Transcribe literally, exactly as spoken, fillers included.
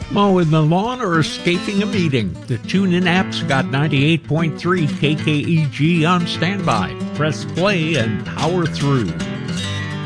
Mowing the lawn or escaping a meeting, the TuneIn app's got ninety-eight point three K K E G on standby. Press play and power through.